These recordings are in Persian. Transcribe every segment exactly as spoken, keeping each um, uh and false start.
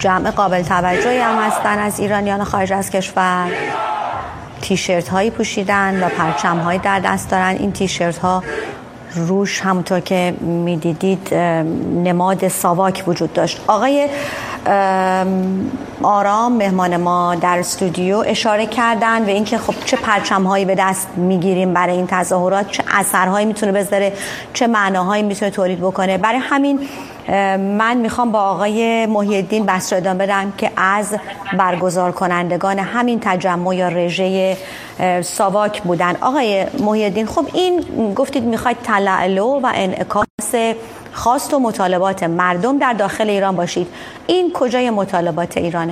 جمع قابل توجهی هم هستن از ایرانیان خارج از کشور. تیشرت هایی پوشیدن و پرچم هایی در دست دارن. این تیشرت ها روش همونطور که میدیدید نماد ساواک وجود داشت. آقای آرام مهمان ما در استودیو اشاره کردن به اینکه خب چه پرچم هایی به دست میگیریم برای این تظاهرات، چه اثرهایی میتونه بذاره، چه معناهایی میتونه تولید بکنه. برای همین من میخوام با آقای محی الدین بحث رو ادامه بدم که از برگزار کنندگان همین تجمع یا رژه ساواک بودن. آقای محی الدین، خب این گفتید میخواید تلالو و انعکاس خواست و مطالبات مردم در داخل ایران باشید. این کجای مطالبات ایرانه؟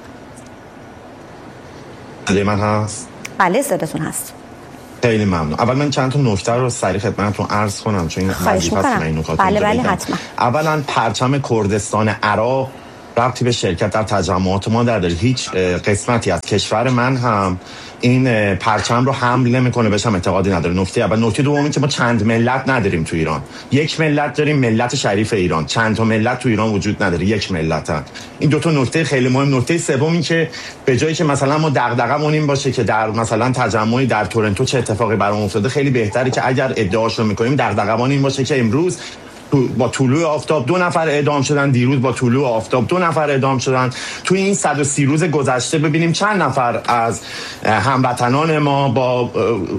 صدای من هست؟ بله صداتون هست. خیلی ممنون. اول من چند تا نکته رو سریع خدمتتون عرض کنم چون این خواهش می‌کنم. بله بله حتما. اولا پرچم کردستان عراق ربطی به شرکت در تجمعات ما نداره. هیچ قسمتی از کشور من هم این پرچم رو حمل نمیکنه، بهش هم اعتقادی نداره. نکته اول. نکته دوم این که ما چند ملت نداریم تو ایران. یک ملت داریم، ملت شریف ایران. چند تا ملت تو ایران وجود نداره، یک ملت هم. این دو تا نکته خیلی مهم. نکته سوم این که به جایی که مثلا ما دغدغمون این باشه که در مثلا تجمعی در تورنتو چه اتفاقی برام افتاده، خیلی بهتره که اگر ادعاشو میکنیم دغدغمون این باشه که امروز با طلوع آفتاب دو نفر اعدام شدن، دیروز با طلوع آفتاب دو نفر اعدام شدن. توی این صد و سی روز گذشته ببینیم چند نفر از هموطنان ما با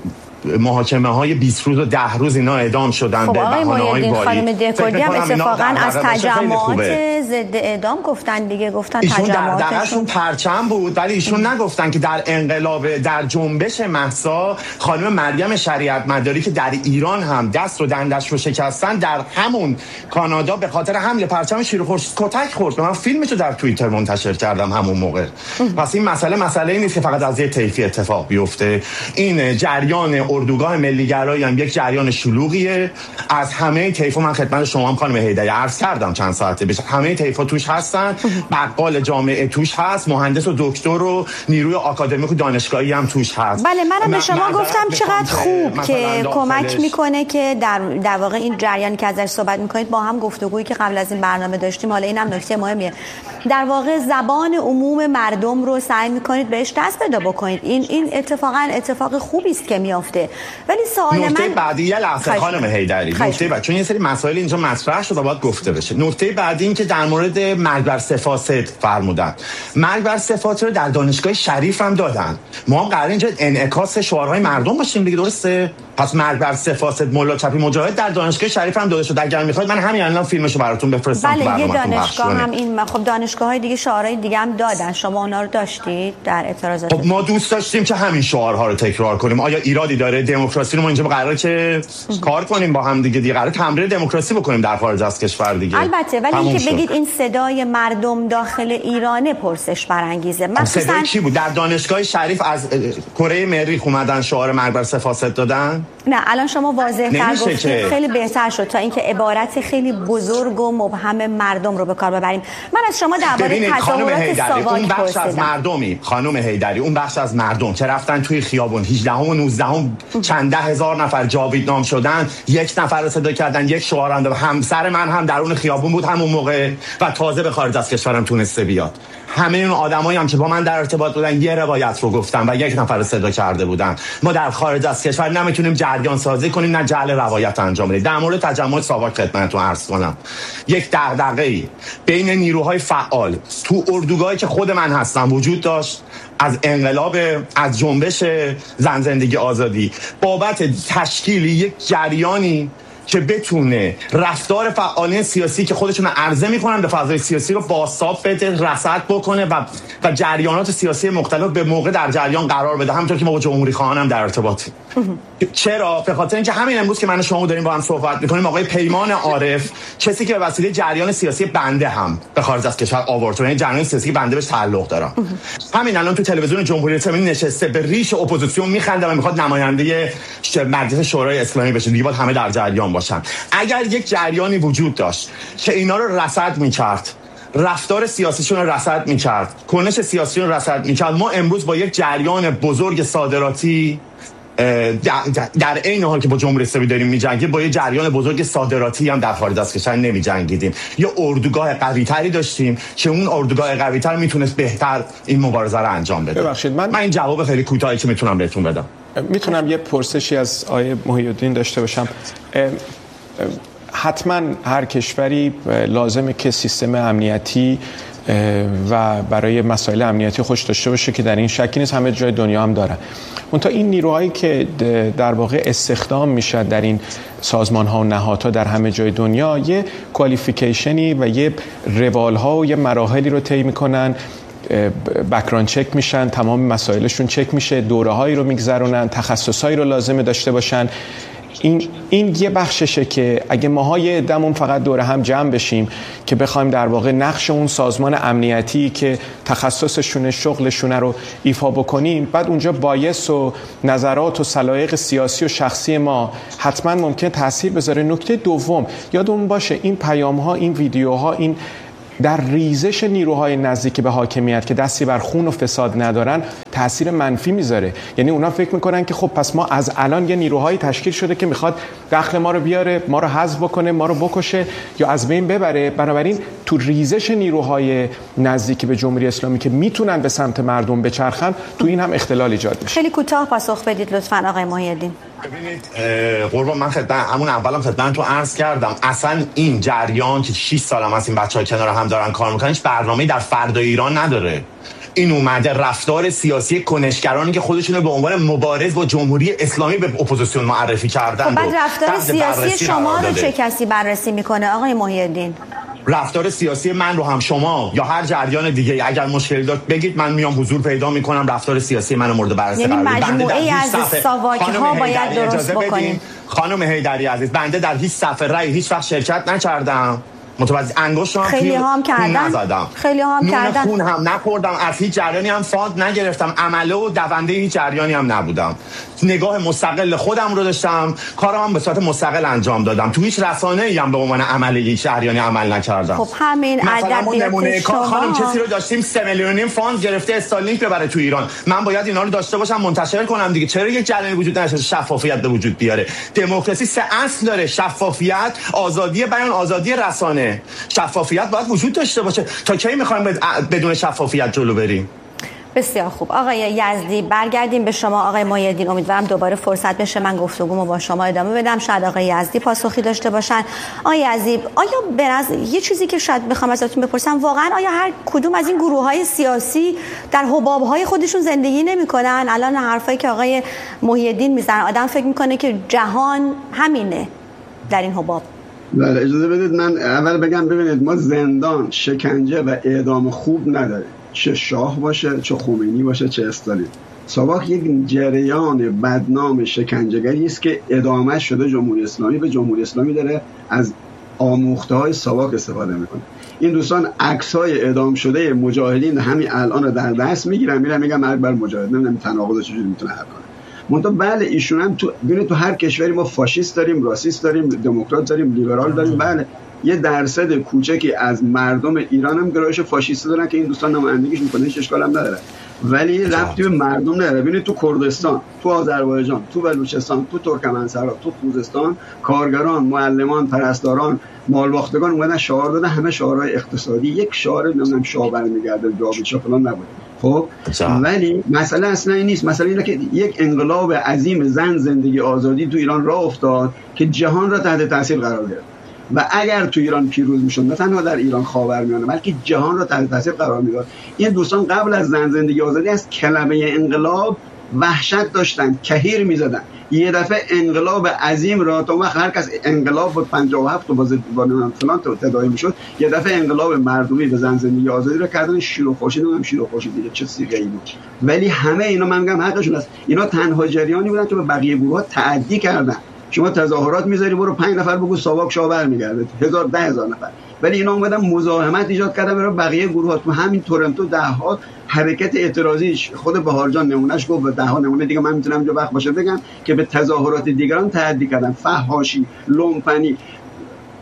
محاکمه های بیست روز و ده روز اینا اعدام شدن. خب به بهانه های والی. خانم دهکردی هم اتفاقا از تجمعات ضد اعدام گفتن دیگه، گفتن تجمعاتشون پرچم بود ولی ایشون نگفتن که در انقلاب در جنبش مهسا خانم مریم شریعت مداری که در ایران هم دست و دندش رو شکستن، در همون کانادا به خاطر حمل پرچم شیر خورشید کتک خورد. من فیلمشو در توییتر منتشر کردم همون موقع. پس این مسئله مسئله نیست که فقط از یه طیفی اتفاق بیفته. این جریان اردوگاه ملیگرایی هم یک جریان شلوغیه. از همه طیفا من خدمت شما هم خانم هیدری عرض کردم چند ساعته پیش، همه طیفا توش هستن. بقال جامعه توش هست، مهندس و دکتر و نیروی آکادمیک و دانشگاهی هم توش هست. بله منم به شما گفتم چقدر خوب که کمک میکنه که در در واقع این جریانی که ازش صحبت میکنید با هم گفتگویی که قبل از این برنامه داشتیم، حالا اینم نکته مهمیه، در واقع زبان عموم مردم رو سعی میکنید بهش دست پیدا بکنید. این این اتفاقا اتفاق خوبی است که میافته. ولی سوال من نکته بعدی یه لحظه خانم هیدری، نکته بعد چون یه سری مسائل اینجا مطرح شده باید گفته بشه. نکته بعدی این که در مورد مرگ بر سفاسد فرمودن. مرگ بر سفاسد رو در دانشگاه شریف هم دادن. ما هم قراره اینجا انعکاس شعارهای مردم باشیم دیگه، درسته؟ پس مرگ بر سفاسد ملا چپی مجاهد در دانشگاه شریف هم داده شد. اگر میخواید من همین الان فیلمشو براتون بفرستم. بله یه دانشگاه هم این خب دانشگاه‌های دیگه شعارهای دیگه هم دادن. شما اونا رو داشتید در اعتراضات؟ خب ما دوست داشتیم که همین شعارها رو تکرار کنیم. آیا ایرادی داره؟ دموکراسی رو ما اینجا قراره که کار کنیم با هم دیگه، دیگه قراره تمرین دموکراسی بکنیم در خارج از کشور دیگه. البته ولی اینکه بگید این صدای مردم داخل ایران پرسش برانگیزه. مثلا صدای کی بود؟ در دانشگاه شریف از کره مریخ اومدن شعار مرگ بر سفاسد دادن؟ نه الان شما واضح تر گفتید، خیلی بهتر شد تا اینکه عبارت خیلی بزرگ و مبهم مردم رو به کار ببریم. من از شما درباره تظاهرات ساواک اون بخش از مردمی خانم هیدری، اون بخش از مردم که رفتن توی خیابون هجدهم و نوزدهم چند ده هزار نفر جاویدنام شدن، یک نفر رو صدا کردن، یک شعار انداختن. همسر من هم در اون خیابون بود همون موقع و تازه به خارج از کشورم تونسته بیاد. همه اون آدمایی هم که با من در ارتباط بودن یه روایت رو گفتن و یک نفر رو صدا کرده بودن. ما در خارج از کشور نمیتونیم جریان سازی کنیم نه جعل روایت انجام بدیم. در مورد تجمع ساواک خدمتتون عرض کنم یک دغدغه‌ای بین نیروهای فعال تو اردوگاهی که خود من هستم وجود داشت از انقلاب، از جنبش زن زندگی آزادی، بابت تشکیل یک جریانی که بتونه رفتار فعالین سیاسی که خودشون عرضه میکنن به فضای سیاسی رو بازتاب بده، رصد بکنه و و جریانات سیاسی مختلف به موقع در جریان قرار بده، همونطور که ما با جمهوری خواهان هم در ارتباطیم. چرا؟ به خاطر اینکه همین امروز که من و شما داریم با هم صحبت میکنیم آقای پیمان عارف، کسی که به وسیله جریان سیاسی بنده هم به خارج از کشور آورد، یعنی جریان سیاسی بنده بهش تعلق داره، همین الان تو تلویزیون جمهوری اسلامی نشسته به ریش اپوزیسیون میخنده و میخواد نماینده مجلس شورای اسلامی بشه. دیگه باید همه در جریان باشن. اگر یک جریانی وجود داشت که اینا رو رصد میکرد، رفتار سیاسیشون رو رصد میکرد، کنش سیاسی رو رصد میکرد، ما امروز با یک جریان بزرگ صادراتی در عین حال که با جمهوری اسلامی داریم می‌جنگیم با یه جریان بزرگ صادراتی هم در خارج از کشور نمی‌جنگیدیم. یه اردوگاه قوی‌تری داشتیم که اون اردوگاه قوی‌تر میتونست بهتر این مبارزه رو انجام بده. ببخشید من من این جواب خیلی کوتاهی که میتونم بهتون بدم. میتونم یه پرسشی از آقای محی الدین داشته باشم؟ حتما هر کشوری لازمه که سیستم امنیتی و برای مسائل امنیتی خوش داشته باشه که در این شکی نیست، همه جای دنیا هم دارن. منتها این نیروهایی که در واقع استخدام میشن در این سازمان ها و نهادها در همه جای دنیا یه کوالیفیکیشنی و یه روال ها و یه مراحلی رو طی میکنن، بک‌گراند چک میشن، تمام مسائلشون چک میشه، دوره هایی رو میگذرونن، تخصصایی رو لازمه داشته باشن. این این یه بخششه که اگه ماها یه عده‌مون فقط دور هم جمع بشیم که بخوایم در واقع نقش اون سازمان امنیتی که تخصصشونه شغلشونه رو ایفا بکنیم، بعد اونجا بایس و نظرات و سلایق سیاسی و شخصی ما حتما ممکن تاثیر بذاره. نکته دوم یادمون باشه این پیام‌ها، این ویدیوها، این در ریزش نیروهای نزدیک به حاکمیت که دستی بر خون و فساد ندارن تأثیر منفی میذاره. یعنی اونا فکر میکنن که خب پس ما از الان یه نیروهایی تشکیل شده که میخواد دخل ما رو بیاره، ما رو حذف بکنه، ما رو بکشه یا از بین ببره. بنابراین تو ریزش نیروهای نزدیک به جمهوری اسلامی که میتونن به سمت مردم بچرخن، تو این هم اختلال ایجاد میشه. خیلی کوتاه پاسخ بدید لطفاً آقای محی الدین. ببینید قربان، من خدمت همون اولم خدمتتون عرض کردم اصلا این جریان که شش سالم از این بچه‌ها کنار هم دارن کار میکنن هیچ برنامه‌ای در فردای ایران نداره. این اومده رفتار سیاسی کنشگرانی که خودشونو به عنوان مبارز با جمهوری اسلامی به اپوزیسیون معرفی کردن. خب بعد رفتار سیاسی شما رو چه کسی بررسی میکنه آقای محی الدین؟ رفتار سیاسی من رو هم شما یا هر جریان دیگه اگر مشکلی داشت بگید، من میام حضور پیدا میکنم رفتار سیاسی منو مورد بررسی قرار بدید. یعنی مجموعه از ساواک‌ها باید درست بکنیم. خانم حیدری عزیز، بنده در هیچ صفحه رأی هیچ وقت شرکت نکردم. متوجه انگشتم خیلی هم کردن نزدم. خیلی هم کردن خون هم نخوردم، از هیچ جریانی هم فاند نگرفتم، عمله و دونده هیچ جریانی هم نبودم. نگاه مستقل خودم رو داشتم، کارم هم به صورت مستقل انجام دادم. تو هیچ رسانه‌ای هم به عنوان عمله هیچ جریانی عمل نکردم. خب همین عدد نمونه کار خانم کسی رو داشتیم سه میلیون فاند گرفته استالینک ببره تو ایران، من باید اینا رو داشته باشم منتشر کنم دیگه. چرا یک جریانی وجود نداره شفافیت به وجود بیاره؟ دموکراسی سه اصل داره: شفافیت، آزادی بیان، آزادی رسانه. شفافیت باید وجود داشته باشه. تا کی میخوایم بدون شفافیت جلو بریم؟ بسیار خوب. آقای یزدی برگردیم به شما. آقای محی الدین امیدوارم دوباره فرصت بشه من گفتگومو با شما ادامه بدم، شاید آقای یزدی پاسخی داشته باشن. آقای یزدی، آیا به نظر یه چیزی که شاید بخوام ازتون بپرسم، واقعا آیا هر کدوم از این گروه‌های سیاسی در حباب‌های خودشون زندگی نمی‌کنن؟ الان حرفایی که آقای محی الدین میزنن آدم فکر می‌کنه که جهان همینه در این حباب. بله اجازه بدید من اول بگم ببینید ما زندان، شکنجه و اعدام خوب نداریم، چه شاه باشه، چه خمینی باشه، چه استالین. ساواک یک جریان بدنام شکنجهگری است که ادامه شده جمهوری اسلامی به جمهوری اسلامی داره از آموخته‌های ساواک استفاده میکنه. این دوستان عکس‌های اعدام شده مجاهدین همین الان رو در دست میگیرن، میرن میگن مرگ بر مجاهد. نمیدونم تناقض چجوری میتونه حل کنه. منتها بله ایشون هم تو ببینید تو هر کشوری ما فاشیست داریم، راسیست داریم، دموکرات داریم، لیبرال داریم. بله یه درصد کوچکی از مردم ایران هم گرایش فاشیستی دارن که این دوستان نمایندگیش میکنه، هیچ اشکال هم نداره، ولی ربطی به مردم نداره. ببینید تو کردستان، تو آذربایجان، تو بلوچستان، تو ترکمنسرا، تو خوزستان کارگران، معلمان، پرستاران، مالباختگان اومدن شعار دادن، همه شعارهای اقتصادی. یک شعار نمیدونم شاه برمیگرده جاویدشاه فلان نبود. خب ولی مسئله اصلا این نیست. مسئله اینه که یک انقلاب عظیم زن زندگی آزادی تو ایران راه افتاد که جهان را تحت تاثیر قرار گرفت و اگر تو ایران پیروز میشد نه تنها در ایران خاورمیانه بلکه جهان را تحت تاثیر قرار میداد. این دوستان قبل از زن زندگی آزادی از کلمه انقلاب وحشت داشتن، کهیر میزدن. یه دفعه انقلاب عظیم را تا وقت هر کس انقلاب بود پنجاه و هفت و باز فلان تداعی میشد، یه دفعه انقلاب مردمی به زن زندگی آزادی را کردن شیر و خورشید. نمیدونم شیر و خورشید دیگه چه سیغه‌ای بود، ولی همه اینا من میگم حقشون است. اینا تنها جریانی بودن که به بقیه گروه‌ها تعدی کردن. شما تظاهرات میذاری برو پنج نفر بگو ساواک شاه برمیگرده، هزار ده هزار نفر، ولی اینا اومدن مزاحمت ایجاد کردن برای بقیه گروه‌ها. تو همین تورنتو ده ها حرکت اعتراضی، خود بهار جان نمونهش گفت و ده ها نمونه دیگه من میتونم جو وقت باشه بگم که به تظاهرات دیگران تعدی کردن، فحاشی، لومپنی.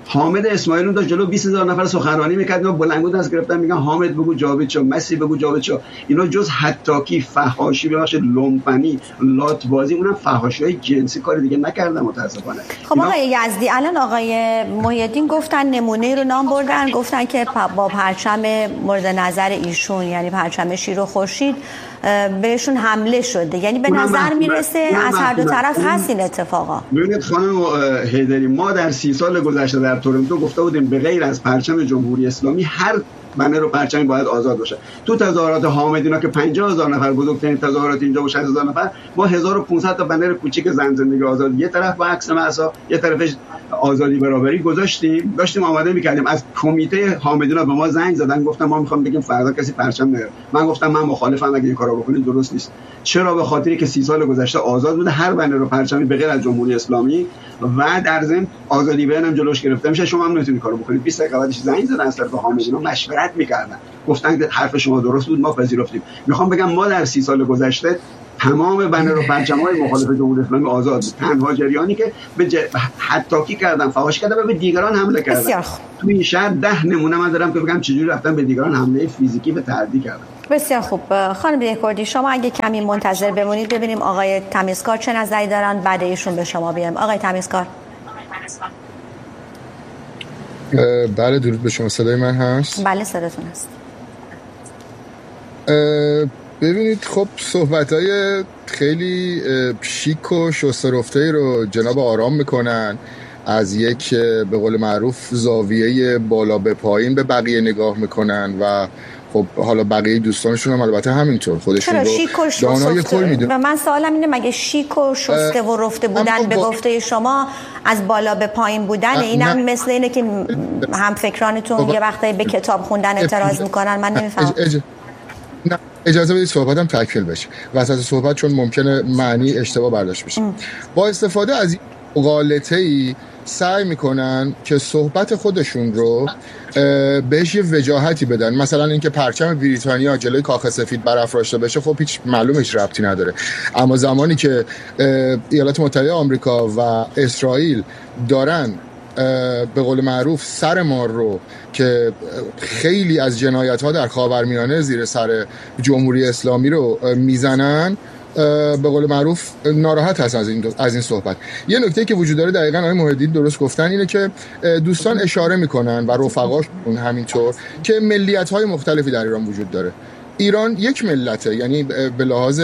حامد اسماعیلون داشت جلو بیست هزار نفر سخنرانی میکرد، اینا بلندگو دست گرفتن میگن حامد بگو جاوید شو، مسی بگو جاوید شو. اینا جز حتاکی، فحاشی، ببخشید لومپنی، لات بازی، اونم فحاشی‌های جنسی کار دیگه نکردن متاسفانه. خب آقای یزدی، الان آقای محی الدین گفتن نمونه رو نام بردن، گفتن که با پرچم مورد نظر ایشون یعنی پرچم شیر و خورشید بهشون حمله شده، یعنی به نظر میرسه از هر دو طرف هست این اتفاقا. ببینید خانم حیدری، ما در سی سال گذشته در تورنتو گفته بودیم به غیر از پرچم جمهوری اسلامی هر بنر و پرچمی باید آزاد باشه. تو تظاهرات حامدینا که پنجاه هزار نفر بزرگترین تظاهرات اینجا و شصت هزار نفر، ما هزار و پانصد تا بنر کوچیک زن زندگی آزاد یه طرف با عکس مهسا، یه طرفش آزادی برابری گذاشتیم، داشتیم آماده می‌کردیم. از کمیته حامدینا به ما زنگ زدن، گفتن ما می‌خوام بگیم فردا کسی پرچم نیاره. من گفتم من مخالفم، اگه این کارو بکنید درست نیست. چرا؟ به خاطری که سی سال گذشته آزاد بوده هر بنر و پرچمی به غیر از جمهوری اسلامی، و در ضمن آزادی بیان هم جلوش گرفته میشه. شما هم نمیتونید کارو بکنید. بیست دقیقه بعدش زنگ زدن از طرف حامدینا مشورت می‌کردن، گفتن که حرف شما درست بود، ما پذیرفتیم. میخوام بگم ما در سی سال گذشته تمام بنر و پرچم‌های مخالف جمهوری اسلامی آزاد بود. تنها جریانی که به ج... حتاکی کردن، فحاشی کردن و به دیگران حمله کردن. تو این شهر ده نمونه من دارم که بگم چجوری رفتن به دیگران حمله فیزیکی و تعدی کردن. بسیار خوب. خانم دهکردی، شما اگه کمی منتظر بمونید ببینیم آقای تمیزکار چه نظری دارن، بعد ایشون به شما بیام. آقای تمیزکار. بله درود به شما، صدای من هست؟ بله صداتون هست. ببینید خب صحبت‌های خیلی شیک و شست‌ورفته رو جناب آرام میکنن، از یک به قول معروف زاویه بالا به پایین به بقیه نگاه میکنن و خب حالا بقیه دوستانشون هم البته همینطور خودشون رو دانای کل میدونن. و من سوالم اینه مگه شیک و شسته و رفته بودن به گفته شما از بالا به پایین بودن اینم مثل اینه که هم فکرانتون یه وقتایی به کتاب خوندن اعتراض میکنن؟ من نمیفهمم. نه اجازه بدید صحبتم تکمیل بشه. وسط صحبت چون ممکنه معنی اشتباه برداشت بشه. ام. با استفاده از این مغالطه‌ای سعی میکنن که صحبت خودشون رو بهش یه وجاهتی بدن. مثلا اینکه پرچم بریتانیا جلوی کاخ سفید برافراشته بشه، خب هیچ معلومش ربطی نداره. اما زمانی که ایالات متحده آمریکا و اسرائیل دارن به قول معروف سر مار رو که خیلی از جنایت‌ها در خاورمیانه زیر سر جمهوری اسلامی رو میزنن، به قول معروف ناراحت هست از این از این صحبت. یه نکته که وجود داره، دقیقاً آقای محی الدین درست گفتن، اینه که دوستان اشاره میکنن و رفقاشون همینطور که ملیت‌های مختلفی در ایران وجود داره. ایران یک ملته، یعنی به لحاظ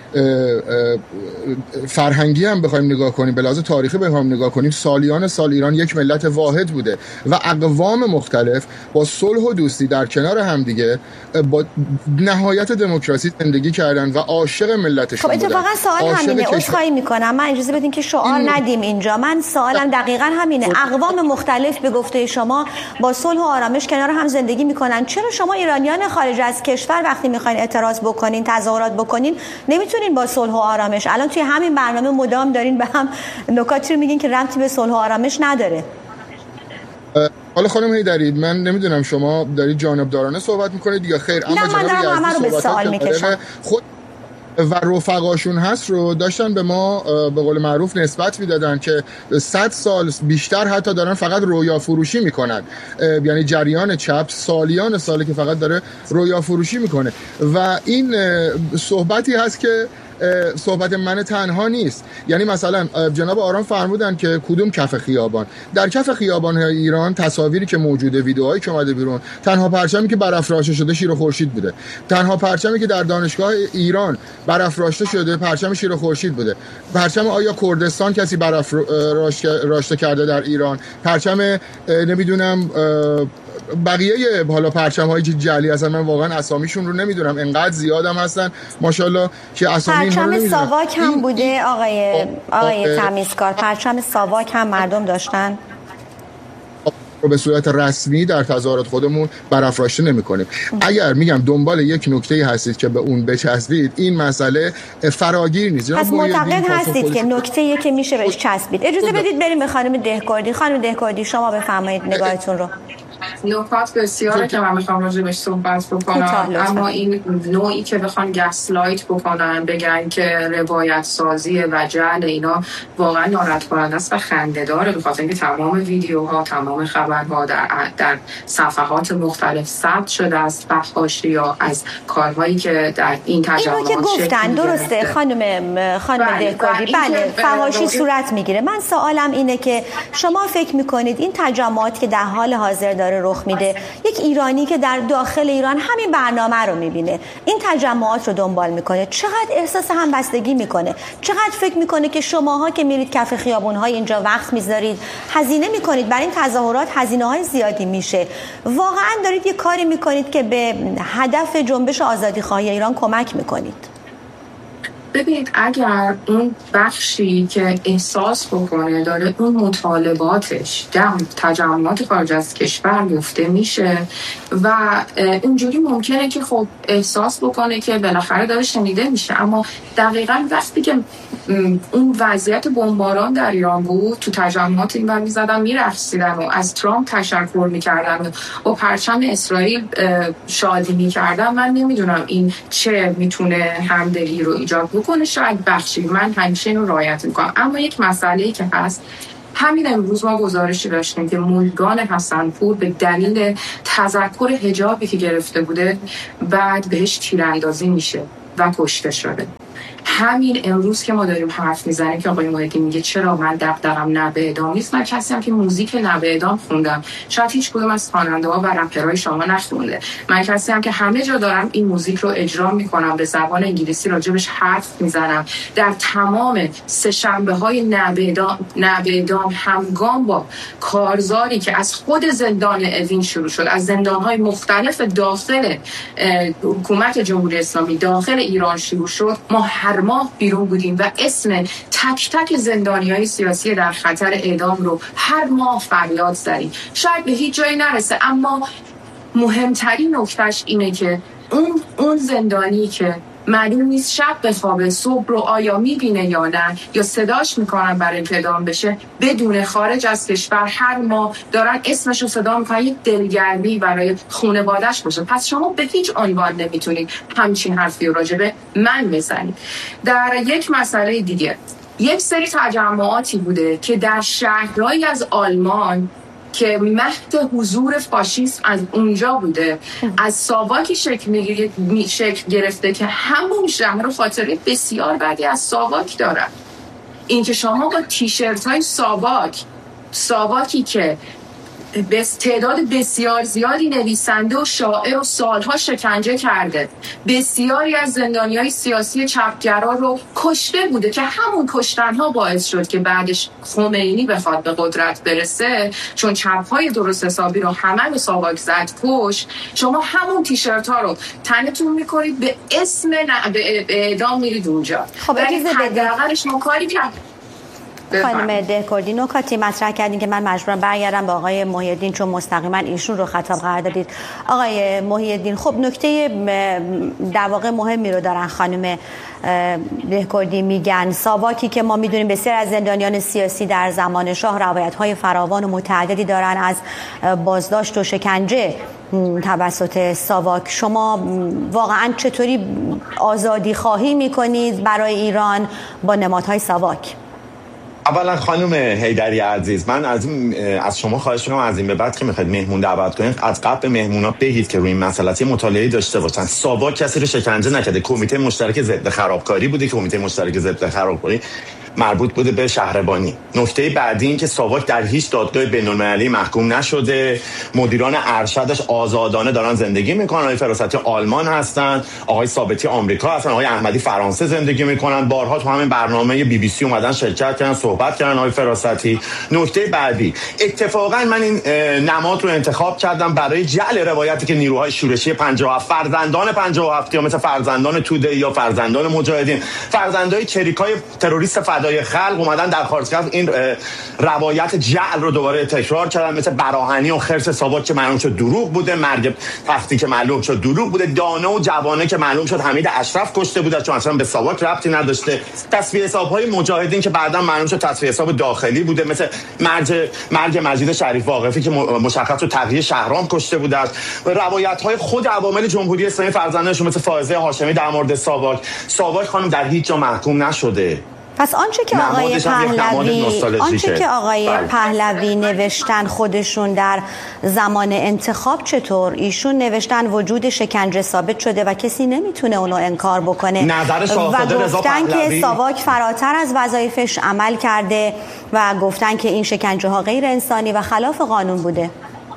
فرهنگی هم بخوایم نگاه کنیم، به لحاظ تاریخی بخوایم نگاه کنیم، سالیان سال ایران یک ملت واحد بوده و اقوام مختلف با صلح و دوستی در کنار همدیگه با نهایت دموکراسی زندگی کردن و عاشق ملتشون بودن. خب اتفاقا سوال همینه، عذرخواهی میکنم، من اجازه بدین که شعار این... ندیم اینجا. من سوالم دقیقاً همینه. اقوام مختلف به گفته شما با صلح و آرامش کنار هم زندگی میکنن. چرا شما ایرانیان خارج از کشور وقتی میخواین اعتراض بکنین، تظاهرات بکنین، نمیتونین با صلح و آرامش؟ الان توی همین برنامه مدام دارین به هم نکاتی رو میگین که ربطی به صلح و آرامش نداره. حالا خانم حیدری، من نمیدونم شما دارید جانبدارانه صحبت میکنید یا خیر، اما جناب یزدی رو به سوال میکشم. خود و رفقاشون هست رو داشتن به ما به قول معروف نسبت میدادن که صد سال بیشتر حتی دارن فقط رویا فروشی میکنن، یعنی جریان چپ سالیان ساله که فقط داره رویا فروشی میکنه. و این صحبتی هست که صحبت من تنها نیست. یعنی مثلا جناب آرام فرمودن که کدوم کف خیابان، در کف خیابان های ایران تصاویری که موجوده، ویدیوهایی که اومده بیرون، تنها پرچمی که برافراشته شده شیر و خورشید بوده. تنها پرچمی که در دانشگاه ایران برافراشته شده پرچم شیر و خورشید بوده. پرچم آیا کردستان کسی برافراشته کرده در ایران؟ پرچم نمیدونم بقیه حالا پرچم هایی که جعلی هستن، من واقعا اسامیشون رو نمیدونم، انقدر زیادم هستن ماشاءالله که اسامی اینها رو نمیدونم. پرچم ساواک هم بوده آقای آقای تمیزکار، پرچم ساواک هم مردم داشتن رو به صورت رسمی در تظاهرات خودمون برافراشته نمی‌کنیم. اگر میگم دنبال یک نکته هستید که به اون بچسبید، این مسئله فراگیر نیست. پس معتقد هستید که نکته‌ای که میشه بهش چسبید. اجازه بدید بریم به خانم دهکردی. خانم دهکردی شما بفرمایید نگاهتون رو. نکات بسیاره که من میخوام راجع بهش صحبت بکنم، اما این نوعی که بخوان گسلایت بکنن بگن که روایت سازی و جعل اینا واقعا ناراحت کننده است و خنده‌داره، بخاطر اینکه تمام ویدیوها، تمام خبرها در در صفحات مختلف ثبت شده است و حاشیه‌ها از کارهایی که در این تجمعات اینو که گفتن درسته خانم خانم دهکردی، بله فحاشی صورت میگیره. من سوالم اینه که شما فکر میکنید این تجمعات که در حال حاضر داره رخ میده، یک ایرانی که در داخل ایران همین برنامه رو میبینه، این تجمعات رو دنبال میکنه، چقدر احساس همبستگی میکنه؟ چقدر فکر میکنه که شماها که میرید کف خیابون‌های اینجا وقت میذارید، هزینه میکنید برای این تظاهرات، هزینه‌های زیادی میشه، واقعا دارید یه کاری میکنید که به هدف جنبش آزادیخواهی ایران کمک میکنید؟ ببینید اگر اون بخشی که احساس بکنه داره اون مطالباتش در تجمعات خارج از کشور گفته میشه و اونجوری ممکنه که خب احساس بکنه که بالاخره داره شنیده میشه، اما دقیقاً وقتی که اون وضعیت بمباران در ایران بود تو تجمعات این ور میزدن میرقصیدن و از ترامپ تشکر میکردن و پرچم اسرائیل شادی میکردن، من نمیدونم این چه میتونه همدلی رو ایجاد بکنه. شاید بخشی من همیشه اینو رعایت میکنم، اما یک مسئله‌ای که هست، همین امروز ما گزارشی داشتیم که مولگان حسنپور به دلیل تذکر حجابی که گرفته بوده بعد بهش تیراندازی میشه و کشته شده. همین امروز که ما داریم حرف میزنیم که آقای محیدی میگه چرا من دغدغه‌ام نه به اعدام نیست، من کسی هم که موزیک نه به اعدام خوندم، شاید هیچ کدوم از خواننده‌ها و رپرهای شما نخونده، من کسی هم که همه جا دارم این موزیک رو اجرا میکنم، به زبان انگلیسی راجبش حرف میزنم، در تمام سه شنبه‌های نه به اعدام نه به اعدام همگام با کارزاری که از خود زندان اوین شروع شد، از زندان‌های مختلف داخل حکومت جمهوری اسلامی داخل ایران شروع شد، ما هر ماه بیرون بودیم و اسم تک تک زندانیای سیاسی در خطر اعدام رو هر ماه فریاد زدیم. شاید به هیچ جایی نرسه، اما مهمترین نکتهش اینه که اون اون زندانی که معلوم نیست شب بخوابه صبح رو آیا میبینه یا نه، یا صداش میکنن برای اینکه اعدام بشه، بدون خارج از کشور هر ماه دارن اسمش رو صدا میکنن، یک دلگرمی برای خانواده‌اش باشه. پس شما به هیچ عنوان نمیتونید همچین حرفی رو راجع به من بزنید. در یک مسئله دیگه، یک سری تجمعاتی بوده که در شهرهایی از آلمان که مهد حضور فاشیسم از اونجا بوده، از ساواکی شکل میگیره شکل گرفته که همون شهر رو خاطره بسیار بدی از ساواک دارن. این که شما با تیشرت های ساواک ساواکی که به تعداد بسیار زیادی نویسنده و شاعر و سالها شکنجه کرده، بسیاری از زندانیای سیاسی چپگرا رو کشته بوده که همون کشتنها باعث شد که بعدش خمینی بخواد به قدرت برسه، چون چپهای درست حسابی رو همه به ساواک زد کش. شما همون تیشرت ها رو تنتون میکنید به اسم ن... به اعدام میرید اونجا. خب اجازه بدید حداقلش ما کاری کرد. خانم دهکردی نکاتی مطرح کردین که من مجبورم برگردم به آقای محی‌الدین چون مستقیما ایشون رو خطاب قرار دادید. آقای محی‌الدین، خب نکته در واقع مهمی رو دارن خانم دهکردی میگن. ساواکی که ما میدونیم بسیار از زندانیان سیاسی در زمان شاه روایت‌های فراوان و متعددی دارن از بازداشت و شکنجه توسط ساواک. شما واقعا چطوری آزادی خواهی میکنید برای ایران با نمادهای ساواک؟ اولا خانم حیدری عزیز، من از از شما خواهش می‌کنم از این به بعد که میخواید مهمون دعوت کنید از قبل مهمونا بگید که روی این مسئله مطالعه داشته باشن. ساواک کسی رو شکنجه نکرده، کمیته مشترک ضد خرابکاری بوده، کمیته مشترک ضد خرابکاری مربوط بوده به شهربانی. نکته بعدی این که ساواک در هیچ دادگاه بین‌المللی محکوم نشده، مدیران ارشدش آزادانه دارن زندگی میکنن، آقای فراستی آلمان هستن، آقای ثابتی آمریکا هستن، آقای احمدی فرانسه زندگی میکنن، بارها تو همین برنامه بی بی سی اومدن شرکت کردن صحبت کردن آقای فراستی. نکته بعدی، اتفاقا من این نماد رو انتخاب کردم برای جعل روایتی که نیروهای شورشی پنجاه و هفت فرزندان پنجاه و هفت یا مثل فرزندان توده یا فرزندان مجاهدین، فرزندای چریکای تروریست فدایی فدای خلق اومدن در خارج کف این روایت جعل رو دوباره تکرار کردن، مثل براهنی و خرس ساواک که معلوم شد دروغ بوده، مرگ تختی که معلوم شد دروغ بوده، دانه و جوانه که معلوم شد حمید اشرف کشته بوده چون اصلا به ساواک ربطی نداشته، تصفیه حساب‌های مجاهدین که بعدا معلوم شد تصفیه حساب داخلی بوده، مثل مرگ مرگ مجید شریف واقفی که مشخص شد تقیه شهرام کشته بوده است، روایت‌های خود عوامل جمهوری اسلامی فرزندانشون مثل فائزه هاشمی در مورد ساواک. ساواک خانم در هیچ جا محکوم نشده. پس آنچه که آقای پهلوی آنچه که آقای بله. پهلوی نوشتن خودشون در زمان انتخاب، چطور ایشون نوشتن وجود شکنجه ثابت شده و کسی نمیتونه اونو انکار بکنه نظر شاهزاده رضا پهلوی، گفتن که ساواک فراتر از وظایفش عمل کرده و گفتن که این شکنجه ها غیر انسانی و خلاف قانون بوده.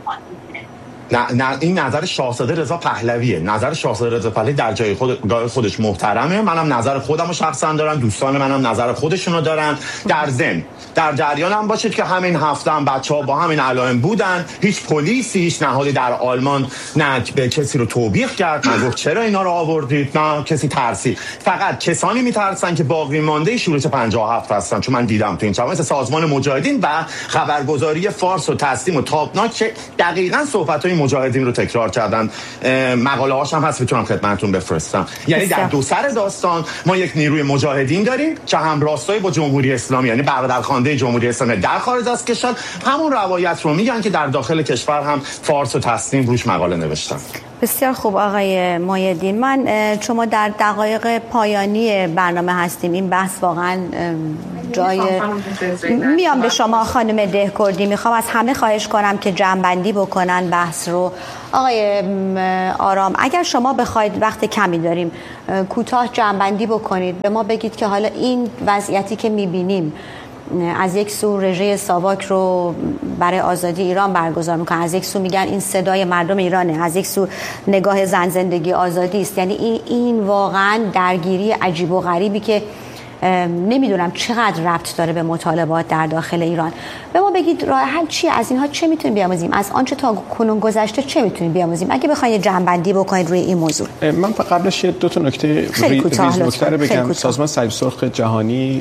نه نه این نظر شاهزاده رضا پهلویه. نظر شاهزاده رضا پهلوی در جای خود خودش محترمه. منم نظر خودمو شخصا دارم، دوستان منم نظر خودشونو دارن. در ضمن در جریان هم باشید که همین هفته هم بچه‌ها با همین علائم بودن، هیچ پلیسی هیچ نهادی در آلمان نه به کسی رو توبیخ کرد، نه گفت چرا اینا رو آوردید، نه کسی ترسید. فقط کسانی میترسن که باقی مانده شورش پنجاه و هفت هستن، چون من دیدم تو این چند مثل سازمان مجاهدین و خبرگزاری فارس و تسلیم و تابناک که دقیقاً صحبت‌های مجاهدین رو تکرار کردن. مقاله هاش هم هست میتونم خدمتتون بفرستم. یعنی در دو سر داستان ما یک نیروی مجاهدین داریم که هم راستای با جمهوری اسلامی، یعنی برادرخوانده جمهوری اسلامی در خارج از کشور، همون روایت رو میگن که در داخل کشور هم فارس و تسلیم روش مقاله نوشتن. بسیار خوب آقای مایدین، من چون ما در دقایق پایانی برنامه هستیم، این بحث واقعا جای میام به شما خانم دهکردی، میخوام از همه خواهش کنم که جمع‌بندی بکنن بحث رو. آقای آرام، اگر شما بخواید، وقت کمی داریم، کوتاه جمع‌بندی بکنید، به ما بگید که حالا این وضعیتی که میبینیم، از یک سو رژه ساواک رو برای آزادی ایران برگزار میکنن، از یک سو میگن این صدای مردم ایرانه، از یک سو نگاه زن زندگی آزادی است، یعنی این این واقعا درگیری عجیب و غریبی که نمیدونم چقدر ربط داره به مطالبات در داخل ایران. به ما بگید راه حل چیه؟ از اینها چه میتونیم بیاموزیم؟ از آنچه تا کنون گذشته چه میتونیم بیاموزیم؟ اگه بخواید جمع‌بندی بکنید روی این موضوع. من قبلش یه دو تا نکته ریز نکته رو بگم. سازمان صلیب سرخ جهانی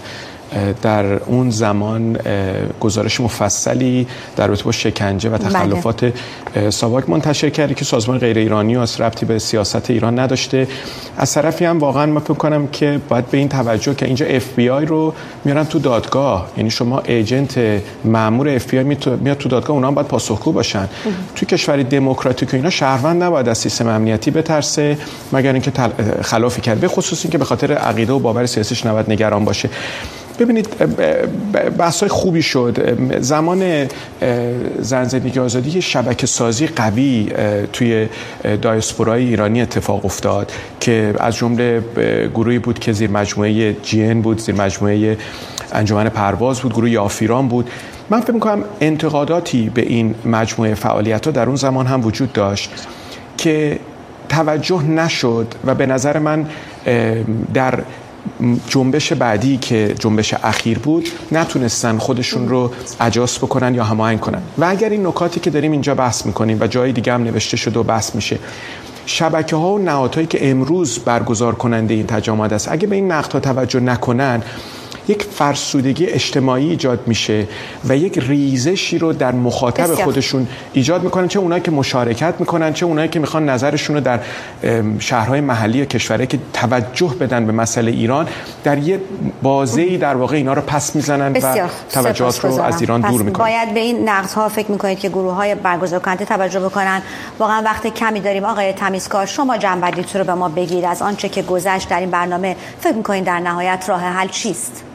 در اون زمان گزارش مفصلی در رابطه با شکنجه و تخلفات ساواک منتشر کرده که سازمان غیر ایرانی و از ربطی به سیاست ایران نداشته. از طرفی هم واقعا من فکر کنم که باید به این توجه که اینجا اف بی آی رو میارن تو دادگاه، یعنی شما ایجنت مأمور اف بی آی میاد تو دادگاه، اونا هم باید پاسخگو باشن. تو کشوری دموکراتیک و اینا شهروند نباید از سیستم امنیتی بترسه مگر اینکه خلافی کرده، به خصوص اینکه به خاطر عقیده و باور سیاسیش نباید نگران باشه. ببینید بحث‌های خوبی شد. زمان زن زندگی آزادی شبکه سازی قوی توی دایاسپورای ایرانی اتفاق افتاد که از جمله گروهی بود که زیر مجموعه جی ان بود، زیر مجموعه انجمن پرواز بود، گروه یافیران بود. من فکر می‌کنم انتقاداتی به این مجموعه فعالیت‌ها در اون زمان هم وجود داشت که توجه نشد و به نظر من در جنبش بعدی که جنبش اخیر بود نتونستن خودشون رو اجاس بکنن یا هماهنگ کنن. و اگر این نکاتی که داریم اینجا بحث میکنیم و جای دیگه هم نوشته شده و بحث میشه، شبکه ها و نهادهایی که امروز برگزار کننده این تجمعات است، اگه به این نقدها توجه نکنن، یک فرسودگی اجتماعی ایجاد میشه و یک ریزشی رو در مخاطب بسیار. خودشون ایجاد میکنن، چه اونایی که مشارکت میکنن، چه اونایی که میخوان نظرشون رو در شهرهای محلی و کشورهایی که توجه بدن به مسئله ایران در یه بازه‌ای در واقع اینا رو پس میزنن و توجهات رو از ایران دور میکنن. باید به این نقدها فکر میکنید که گروه‌های برگزار کننده توجه بکنن. واقعا وقت کمی داریم. آقای تمیزکار، شما جنبندیتون رو به ما بگید از آنچه که گذشت در این برنامه. فکر میکنید در نهایت راه حل چیست؟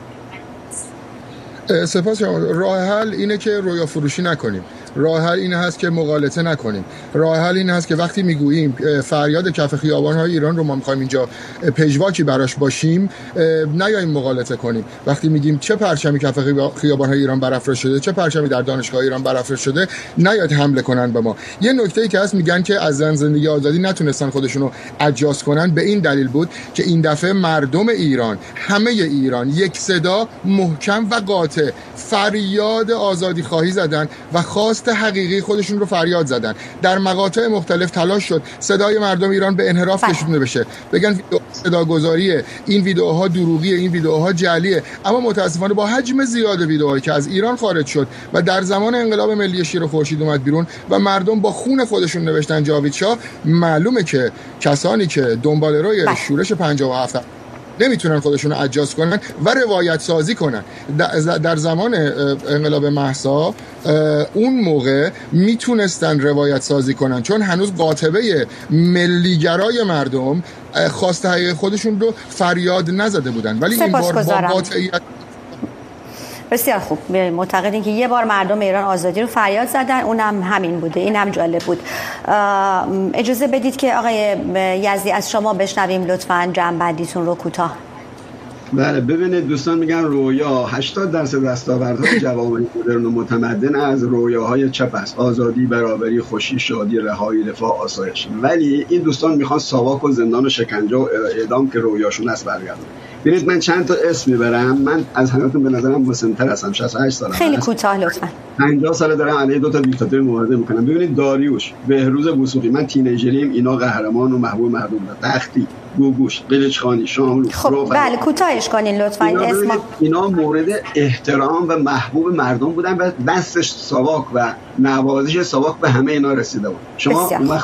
سپاس. راه حل اینه که رویا فروشی نکنیم. راه حل این هست که مغالطه نکنیم. راه حل این هست که وقتی میگوییم فریاد کف خیابان‌های ایران رو ما می‌خوایم اینجا پژواکی براش باشیم، نیاییم مغالطه کنیم. وقتی میگیم چه پرچمی کف خیابان‌های ایران برافراشته شده، چه پرچمی در دانشگاه ایران برافراشته شده، نیاد حمله کنن به ما. یه نکته‌ای که هست، میگن که از زن زندگی آزادی نتونستن خودشونو اجاز کنن، به این دلیل بود که این دفعه مردم ایران، همه ایران، یک صدا محکم و قاطع فریاد آزادی خواهی زدن و خواست خواست حقیقی خودشون رو فریاد زدن. در مقاطع مختلف تلاش شد صدای مردم ایران به انحراف کشونده بشه، بگن ویدیو صداگذاریه، این ویدیوها دروغیه، این ویدیوها جعلیه. اما متاسفانه با حجم زیاد ویدیوهایی که از ایران خارج شد و در زمان انقلاب ملی شیر خورشید اومد بیرون و مردم با خون خودشون نوشتن جاوید شاه، معلومه که کسانی که دنبال روی شورش پنجاه و هفت نمیتونن خودشون رو اجاز کنن و روایت سازی کنن. در زمان انقلاب مهسا اون موقع میتونستن روایت سازی کنن، چون هنوز قاطبه ملیگرای مردم خواست حقیقی خودشون رو فریاد نزده بودن، ولی این بار با قاطعیت. بسیار خوب، معتقدین که یه بار مردم ایران آزادی رو فریاد زدن، اونم همین بوده. این هم جالب بود. اجازه بدید که آقای یزدی از شما بشنویم لطفاً جمع‌بندیتون رو کوتاه. بله، ببینید دوستان میگن رویا هشتاد درصد دستاوردهای جوامع مدرن و متمدن از رویاهای چپ است: آزادی، برابری، خوشی، شادی، رهایی، رفاه، آسایش. ولی این دوستان میخوان ساواک و زندان و شکنجه و اعدام که رویاشون است برگردن. ببینید من چند تا اسم میبرم، من از همتون به نظرم مسن‌تر هستم، شصت و هشت سالم. خیلی کوتاه لطفاً. پنجاه سال دارم علیه دو تا دیکتاتور مبارزه میکنم. ببینید داریوش، بهروز وثوقی، من تینیجریم، اینا قهرمان و محبوب مردم بودن. تختی، گوگوش، قلیچخانی، شاملو. خب بله کوتاهش کنین لطفاً. اینا, اسم اینا مورد احترام و محبوب مردم بودن و دستش ساواک و نوازش ساواک به همه اینا رسیده بود. شما اون وقت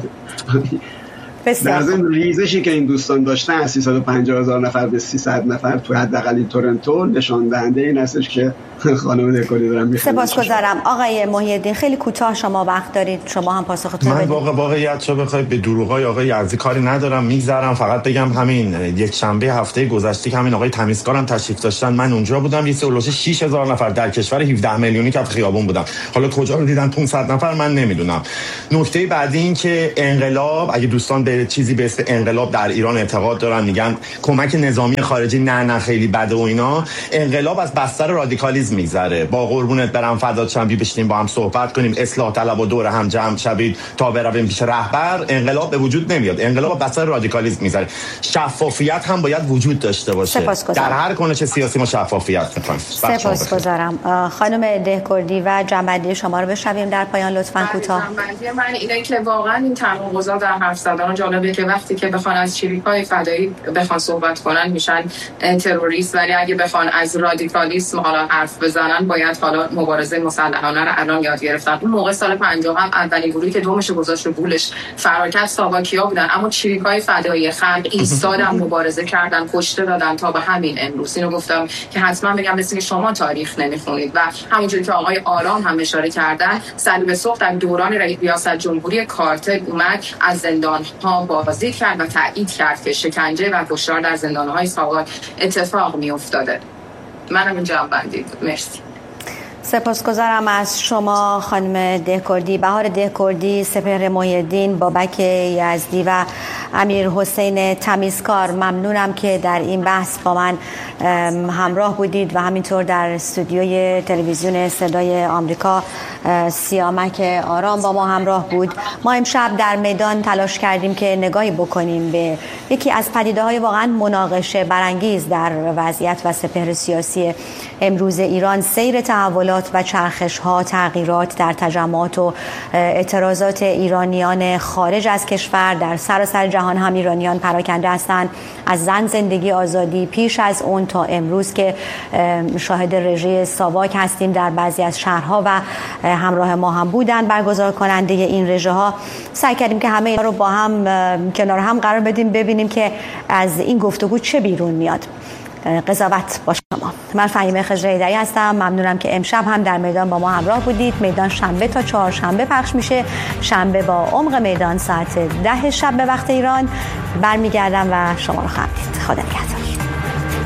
در ضمن ریزشی که این دوستان داشتن از سیصد و پنجاه هزار نفر به سیصد نفر تو حداقل تورنتو نشان دهنده این هستش که خانم دکوری دارم میخوام. سپاسگزارم. آقای محی الدین خیلی کوتاه شما وقت دارید، شما هم پاسختون بدید. من واقعا واقعیت رو بخواید به دروغای آقای یزدی کاری ندارم، میگذرم. فقط بگم همین یک شنبه هفته گذشته که همین آقای تمیزکارم تشریف داشتن، من اونجا بودم، یه سولوش شش هزار نفر در کشور هفده میلیونی که خیابون بودم. حالا کجا رو دیدن پانصد نفر من نمیدونم. نکته بعدی این که انقلاب، اگه دوستان به چیزی به اسم انقلاب در ایران اعتقاد دارن، میگن کمک نظامی خارجی نه نه خیلی بده و اینا، انقلاب از بستر رادیکالیسم میگذره. با قربونت برم فدات شم، بشینیم با هم صحبت کنیم، اصلاح طلب و دور هم جمع شوید تا برویم پیش رهبر، انقلاب به وجود نمیاد. انقلاب از بستر رادیکالیسم میگذره. شفافیت هم باید وجود داشته باشه. در هر کنش سیاسی ما شفافیت میخوایم. سپاسگزارم. خانم دهکردی و جنبندی شما رو بشنویم در پایان لطفاً کوتاه. جنبندی من اینه که واقعا این تناقضات در حرف زدن جالبه که وقتی که بخوان از چریک‌های فدایی بخوان صحبت کنن میشن تروریست، ولی اگه بخوان از رادیکالیسم حالا حرف بزنن باید حالا مبارزه مسلحانه رو الان یاد گرفتن. اون موقع سال پنجاه هم اولین گروهی که دومش گذاشت رو گولش فراکت ساواکیا بودن، اما چریک‌های فدایی خلق ایستادن، مبارزه کردن، کشته دادن تا به همین امروز. اینو گفتم که حتما بگم مثل که شما تاریخ نمیخونید. و همونجوری که آقای آرام هم اشاره کردن، صلیب سرخ در دوران ریاست جمهوری کارتر اومد از زندان‌ها بازدید کرد و تایید کرد که شکنجه و کشتار در زندان‌های ساواک اتفاق می‌افتاده. منم این جواب بندید. مرسی. سپاسگزارم از شما خانم دهکردی، بهار دهکردی، سپهر محی الدین، بابک یزدی و امیر حسین تمیزکار. ممنونم که در این بحث با من همراه بودید و همینطور در استودیوی تلویزیون صدای آمریکا سیامک آرام با ما همراه بود. ما امشب در میدان تلاش کردیم که نگاهی بکنیم به یکی از پدیده‌های واقعا مناقشه برانگیز در وضعیت و سپهر سیاسی امروز ایران، سیر تحولات و چرخش‌ها، تغییرات در تجمعات و اعتراضات ایرانیان خارج از کشور. در سراسر جهان هم ایرانیان پراکنده هستند، از زن، زندگی، آزادی، پیش از اون تا امروز که شاهد رژه ساواک هستیم در بعضی از شهرها و همراه ما هم بودن برگزار کننده این رژه ها. سعی کردیم که همه اینا رو با هم کنار هم قرار بدیم، ببینیم که از این گفتگو چه بیرون میاد. قضاوت با شما. من فهیمه خضرایی‌دری هستم. ممنونم که امشب هم در میدان با ما همراه بودید. میدان شنبه تا چهارشنبه پخش میشه. شنبه با عمق میدان ساعت ده شب به وقت ایران برمیگردم و شما رو خواهم دید. خدا نگهدار.